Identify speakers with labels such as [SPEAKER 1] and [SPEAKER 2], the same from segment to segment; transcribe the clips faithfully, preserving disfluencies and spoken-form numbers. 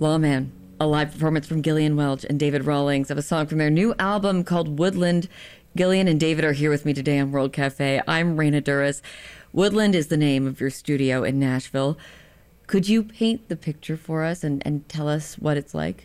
[SPEAKER 1] Lawman, a live performance from Gillian Welch and David Rawlings of a song from their new album called Woodland. Gillian and David are here with me today on World Cafe. I'm Raina Douris. Woodland is the name of your studio in Nashville. Could you paint the picture for us and, and tell us what it's like?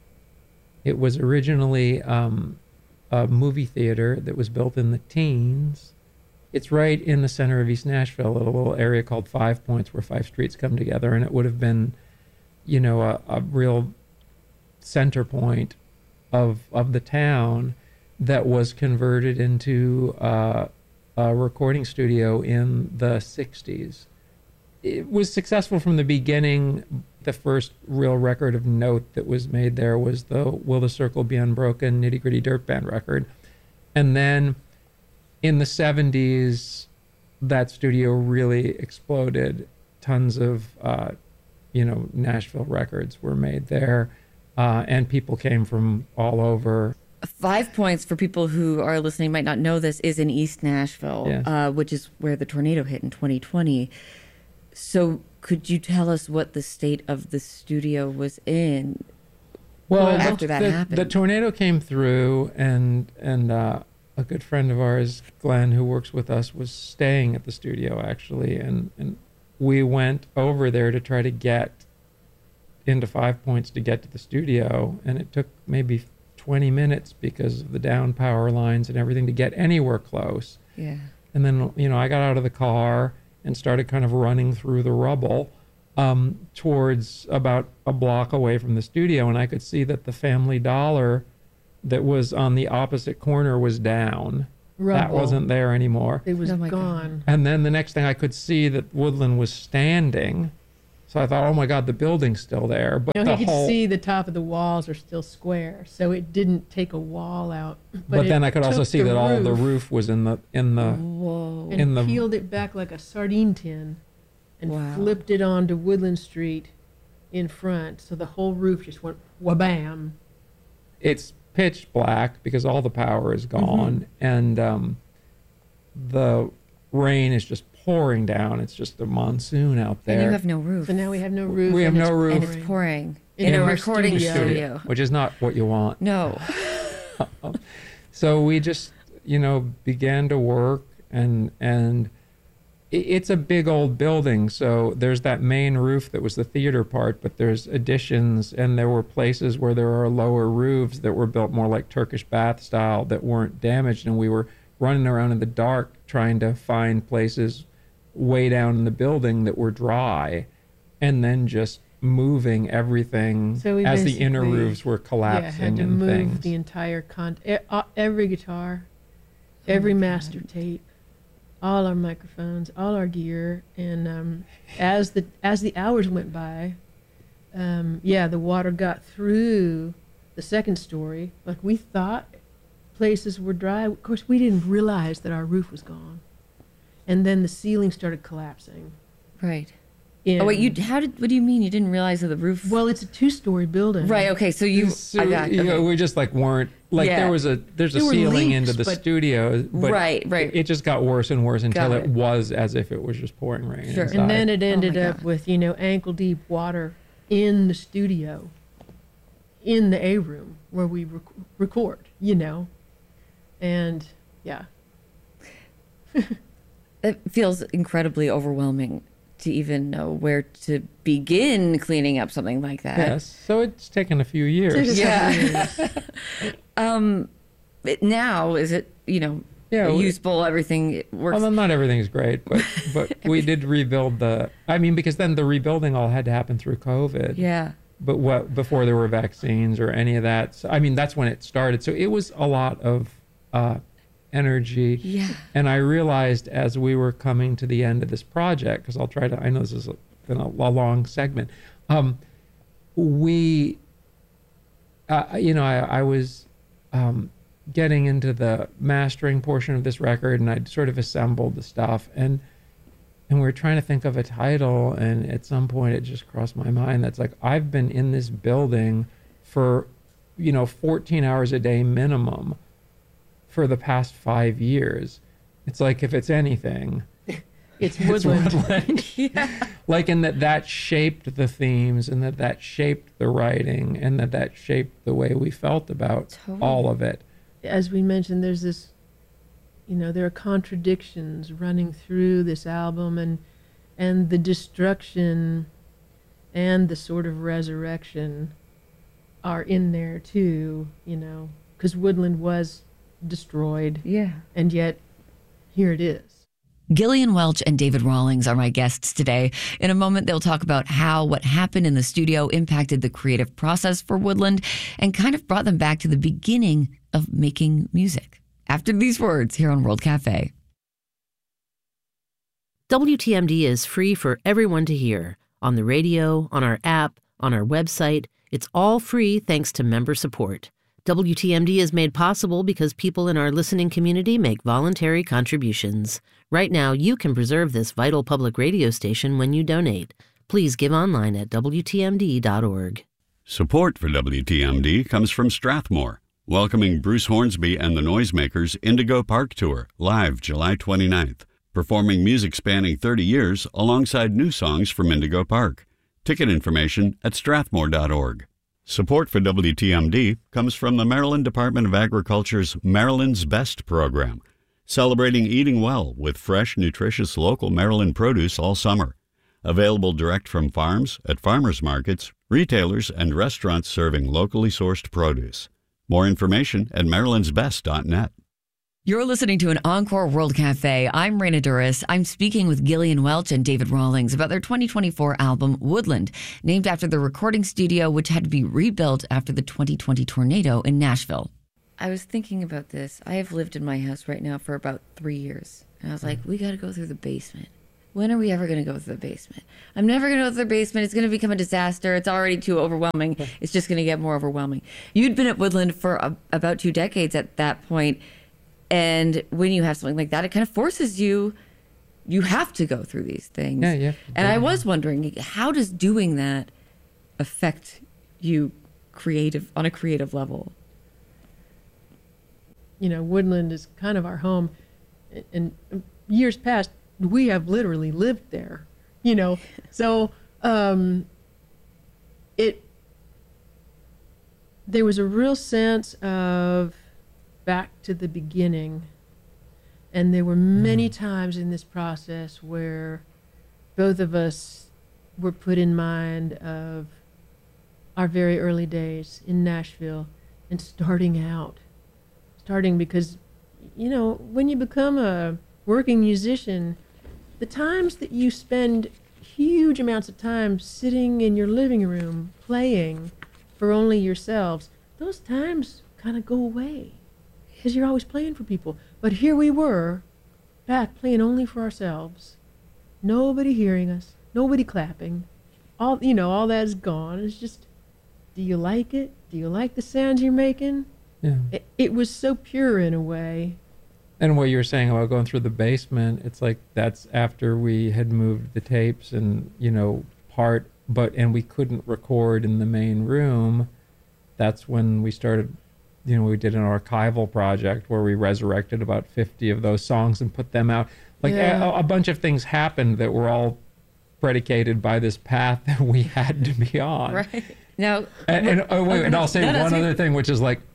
[SPEAKER 2] It was originally um, a movie theater that was built in the teens. It's right in the center of East Nashville, at a little area called Five Points, where five streets come together, and it would have been, you know, a, a real center point of of the town that was converted into uh, a recording studio in the sixties. It was successful from the beginning. The first real record of note that was made there was the Will the Circle Be Unbroken Nitty Gritty Dirt Band record. And then in the seventies, that studio really exploded. Tons of, uh, you know, Nashville records were made there, uh, and people came from all over.
[SPEAKER 1] Five Points, for people who are listening might not know this, is in East Nashville,
[SPEAKER 2] Yes.
[SPEAKER 1] uh, which is where the tornado hit in twenty twenty. So could you tell us what the state of the studio was in
[SPEAKER 2] Well,
[SPEAKER 1] after that
[SPEAKER 2] the,
[SPEAKER 1] happened?
[SPEAKER 2] the tornado came through, and and uh, a good friend of ours, Glenn, who works with us, was staying at the studio actually, and and we went over there to try to get into Five Points to get to the studio, and it took maybe twenty minutes because of the down power lines and everything to get anywhere close.
[SPEAKER 1] Yeah.
[SPEAKER 2] And then, you know, I got out of the car and started kind of running through the rubble um, towards about a block away from the studio, and I could see that the Family Dollar that was on the opposite corner was down.
[SPEAKER 3] Rubble.
[SPEAKER 2] That wasn't there anymore.
[SPEAKER 3] It was
[SPEAKER 1] Oh my
[SPEAKER 3] gone.
[SPEAKER 1] God.
[SPEAKER 2] And then the next thing I could see that Woodland was standing. So I thought, oh my God, the building's still there. But
[SPEAKER 3] You know,
[SPEAKER 2] the
[SPEAKER 3] he could
[SPEAKER 2] whole,
[SPEAKER 3] see the top of the walls are still square, so it didn't take a wall out. But,
[SPEAKER 2] but
[SPEAKER 3] it
[SPEAKER 2] then I could also
[SPEAKER 3] took
[SPEAKER 2] see
[SPEAKER 3] the
[SPEAKER 2] that all the
[SPEAKER 3] roof
[SPEAKER 2] roof was in the in the
[SPEAKER 1] Whoa.
[SPEAKER 3] and
[SPEAKER 2] in the-
[SPEAKER 3] peeled it back like a sardine tin, and
[SPEAKER 1] Wow.
[SPEAKER 3] flipped it onto Woodland Street in front, so the whole roof just went wabam.
[SPEAKER 2] it's pitch black because all the power is gone,
[SPEAKER 3] Mm-hmm.
[SPEAKER 2] and um, the rain is just pouring down. It's just a monsoon out
[SPEAKER 1] And you
[SPEAKER 2] there.
[SPEAKER 1] have no roof.
[SPEAKER 3] So now we have no roof.
[SPEAKER 2] We have
[SPEAKER 3] and
[SPEAKER 2] no
[SPEAKER 3] it's
[SPEAKER 2] roof.
[SPEAKER 1] and it's pouring
[SPEAKER 3] In
[SPEAKER 1] in, a
[SPEAKER 3] our
[SPEAKER 1] recording
[SPEAKER 3] studio.
[SPEAKER 1] studio.
[SPEAKER 2] which is not what you want.
[SPEAKER 1] No.
[SPEAKER 2] So we just, you know, began to work, and and i- it's a big old building. So there's that main roof that was the theater part, but there's additions, and there were places where there are lower roofs that were built more like Turkish bath style that weren't damaged, and we were running around in the dark trying to find places way down in the building that were dry, and then just moving everything
[SPEAKER 3] So we
[SPEAKER 2] as the inner
[SPEAKER 3] basically-
[SPEAKER 2] roofs were
[SPEAKER 3] Yeah,
[SPEAKER 2] collapsing
[SPEAKER 3] had to
[SPEAKER 2] and
[SPEAKER 3] move
[SPEAKER 2] things.
[SPEAKER 3] the entire con. e- uh, Every guitar, every
[SPEAKER 1] my
[SPEAKER 3] master tape, all our microphones, all our gear, and um, as the as the hours went by, um, yeah, the water got through the second story. Like we thought places were dry. Of course, we didn't realize that our roof was gone, and then the ceiling started collapsing.
[SPEAKER 1] Right.
[SPEAKER 3] In,
[SPEAKER 1] Oh, wait, you, how did, what do you mean? You didn't realize that the roof?
[SPEAKER 3] Well, it's a two-story building.
[SPEAKER 1] Right, okay, so you,
[SPEAKER 2] So,
[SPEAKER 1] I got,
[SPEAKER 2] you
[SPEAKER 1] okay.
[SPEAKER 2] know, we just like weren't like
[SPEAKER 1] Yeah.
[SPEAKER 2] there was a there's a
[SPEAKER 3] There were
[SPEAKER 2] ceiling
[SPEAKER 3] leaks,
[SPEAKER 2] into the
[SPEAKER 3] but-
[SPEAKER 2] studio, but
[SPEAKER 1] Right, right.
[SPEAKER 2] It, it just got worse and worse until
[SPEAKER 1] Got
[SPEAKER 2] it.
[SPEAKER 1] it.
[SPEAKER 2] was as if it was just pouring rain.
[SPEAKER 1] Sure.
[SPEAKER 2] inside.
[SPEAKER 3] And then it
[SPEAKER 1] Oh my
[SPEAKER 3] ended up
[SPEAKER 1] God.
[SPEAKER 3] with, you know, ankle deep water in the studio, in the A room where we rec- record, you know. And yeah,
[SPEAKER 1] It feels incredibly overwhelming to even know where to begin cleaning up something like that.
[SPEAKER 2] yes, so it's taken a few years.
[SPEAKER 3] Took us a
[SPEAKER 1] Yeah.
[SPEAKER 3] couple years.
[SPEAKER 1] Um, but now, is it, you know,
[SPEAKER 2] Yeah, we-
[SPEAKER 1] usable, everything works?
[SPEAKER 2] Well, not everything's great, but but we did rebuild the. I mean, because then the rebuilding all had to happen through COVID.
[SPEAKER 1] yeah.
[SPEAKER 2] But what before there were vaccines or any of that. So, I mean, that's when it started. So it was a lot of uh, energy.
[SPEAKER 1] Yeah.
[SPEAKER 2] And I realized as we were coming to the end of this project, because I'll try to, I know this has been a, a long segment, um, we, uh, you know, I, I was um, getting into the mastering portion of this record, and I'd sort of assembled the stuff, and and we were trying to think of a title, and at some point it just crossed my mind that's like, I've been in this building for, you know, fourteen hours a day minimum for the past five years. It's like, if it's anything,
[SPEAKER 3] It's woodland.
[SPEAKER 2] It's woodland.
[SPEAKER 1] Yeah.
[SPEAKER 2] Like in that that shaped the themes, and that that shaped the writing, and that that shaped the way we felt about
[SPEAKER 1] Totally.
[SPEAKER 2] all of it.
[SPEAKER 3] As we mentioned, there's this, you know, there are contradictions running through this album, and and the destruction and the sort of resurrection are in there too, you know, because woodland was destroyed,
[SPEAKER 1] Yeah.
[SPEAKER 3] and yet here it is.
[SPEAKER 1] Gillian Welch and David Rawlings are my guests today. In a moment, they'll talk about how what happened in the studio impacted the creative process for Woodland and kind of brought them back to the beginning of making music. After these words, here on World Cafe.
[SPEAKER 4] W T M D is free for everyone to hear. On the radio, on our app, on our website. It's all free thanks to member support. W T M D is made possible because people in our listening community make voluntary contributions. Right now, you can preserve this vital public radio station when you donate. Please give online at W T M D dot org.
[SPEAKER 5] Support for W T M D comes from Strathmore, welcoming Bruce Hornsby and the Noisemakers Indigo Park Tour, live July twenty-ninth, performing music spanning thirty years alongside new songs from Indigo Park. Ticket information at strathmore dot org. Support for W T M D comes from the Maryland Department of Agriculture's Maryland's Best program, celebrating eating well with fresh, nutritious local Maryland produce all summer. Available direct from farms, at farmers markets, retailers, and restaurants serving locally sourced produce. More information at marylands best dot net.
[SPEAKER 1] You're listening to an Encore World Cafe. I'm Raina Duras. I'm speaking with Gillian Welch and David Rawlings about their twenty twenty-four album, Woodland, named after the recording studio, which had to be rebuilt after the twenty twenty tornado in Nashville. I was thinking about this. I have lived in my house right now for about three years. And I was like, we got to go through the basement. When are we ever going to go through the basement? I'm never going to go through the basement. It's going to become a disaster. It's already too overwhelming. It's just going to get more overwhelming. You'd been at Woodland for a, about two decades at that point. And when you have something like that, it kind of forces you, you have to go through these things.
[SPEAKER 2] Yeah, yeah.
[SPEAKER 1] And I was wondering, how does doing that affect you creative on a creative level?
[SPEAKER 3] You know, Woodland is kind of our home. In years past, we have literally lived there, you know. So um, it, there was a real sense of back to the beginning. And there were many times in this process where both of us were put in mind of our very early days in Nashville and starting out. Starting because, you know, when you become a working musician, the times that you spend huge amounts of time sitting in your living room playing for only yourselves, those times kind of go away because you're always playing for people. But here we were, back playing only for ourselves, nobody hearing us, nobody clapping, all, you know, all that is gone. It's just, do you like it? Do you like the sounds you're making?
[SPEAKER 2] Yeah.
[SPEAKER 3] It, it was so pure in a way.
[SPEAKER 2] And what you were saying about going through the basement, it's like that's after we had moved the tapes and, you know, part, but, and we couldn't record in the main room. That's when we started, you know, we did an archival project where we resurrected about fifty of those songs and put them out. Like
[SPEAKER 3] Yeah.
[SPEAKER 2] a, a bunch of things happened that were all predicated by this path that we had to be on.
[SPEAKER 1] Right. Now,
[SPEAKER 2] And, and, oh, wait, and I'll say
[SPEAKER 1] No, no,
[SPEAKER 2] one
[SPEAKER 1] sweet.
[SPEAKER 2] other thing, which is like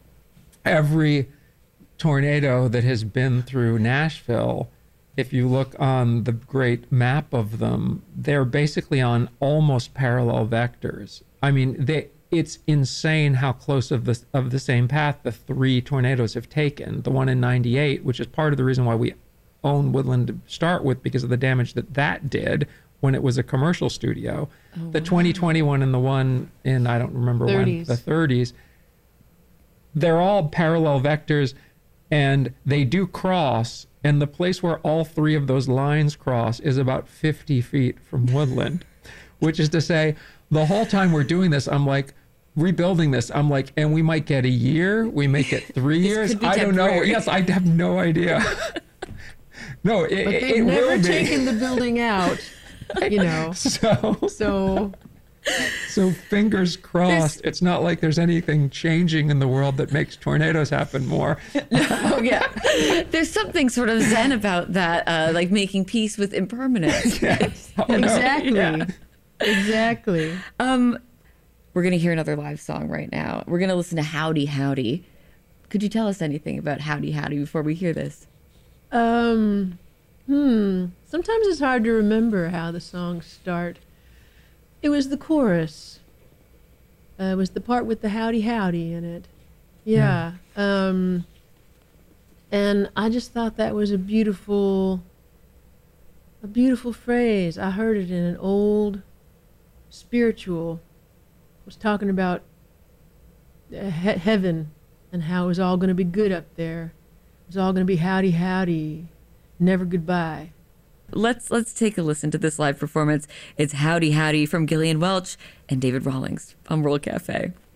[SPEAKER 2] every tornado that has been through Nashville, if you look on the great map of them, they're basically on almost parallel vectors. I mean, they it's insane how close of the of the same path the three tornadoes have taken. The one in ninety-eight, which is part of the reason why we own Woodland to start with, because of the damage that that did when it was a commercial studio.
[SPEAKER 1] Oh,
[SPEAKER 2] the
[SPEAKER 1] wow.
[SPEAKER 2] twenty twenty-one and the one in, I don't remember
[SPEAKER 3] thirties.
[SPEAKER 2] when, the thirties, they're all parallel vectors, and they do cross, and the place where all three of those lines cross is about fifty feet from Woodland, which is to say, the whole time we're doing this, I'm like, rebuilding this, I'm like, and we might get a year, we may get three years,
[SPEAKER 1] could be
[SPEAKER 2] I don't know.
[SPEAKER 1] temporary.
[SPEAKER 2] Yes, I have no idea. No, it,
[SPEAKER 3] But
[SPEAKER 2] it,
[SPEAKER 3] they've
[SPEAKER 2] it
[SPEAKER 3] never
[SPEAKER 2] will be.
[SPEAKER 3] taken the building out, you know.
[SPEAKER 2] So,
[SPEAKER 3] So
[SPEAKER 2] So fingers crossed. It's not like there's anything changing in the world that makes tornadoes happen more.
[SPEAKER 1] Oh, yeah. There's something sort of zen about that, uh, like making peace with impermanence.
[SPEAKER 2] Yes. Oh, no.
[SPEAKER 3] Exactly.
[SPEAKER 2] Yeah.
[SPEAKER 3] Exactly.
[SPEAKER 1] Um, we're going to hear another live song right now. We're going to listen to Howdy Howdy. Could you tell us anything about Howdy Howdy before we hear this?
[SPEAKER 3] Um, hmm. Sometimes it's hard to remember how the songs start. It was the chorus. Uh, it was the part with the howdy howdy in it. Yeah. Um, and I just thought that was a beautiful, a beautiful phrase. I heard it in an old spiritual. It was talking about uh, he- heaven and how it was all going to be good up there. It was all going to be howdy howdy, never goodbye.
[SPEAKER 1] Let's let's take a listen to this live performance. It's Howdy Howdy from Gillian Welch and David Rawlings on World Cafe.